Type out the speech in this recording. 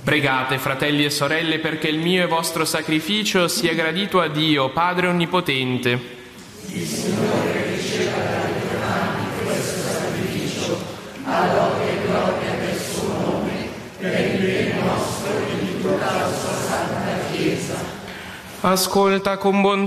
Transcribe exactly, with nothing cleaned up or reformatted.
Pregate, fratelli e sorelle, perché il mio e vostro sacrificio sia gradito a Dio, Padre Onnipotente. Il Signore riceva dalle tue mani questo sacrificio, a lode e gloria del suo nome, per il bene nostro e di tutta la sua santa Chiesa. Ascolta con bontà